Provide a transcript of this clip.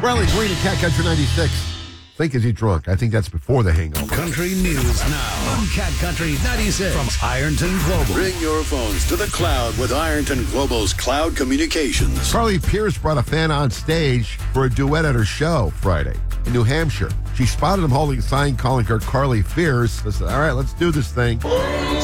Riley Green and Cat Country 96. Think, is he drunk? I think that's before the hangover. Country News Now on Cat Country 96 from Ironton Global. Bring your phones to the cloud with Ironton Global's Cloud Communications. Carly Pierce brought a fan on stage for a duet at her show Friday in New Hampshire. She spotted him holding a sign calling her Carly Fierce. I said, all right, let's do this thing.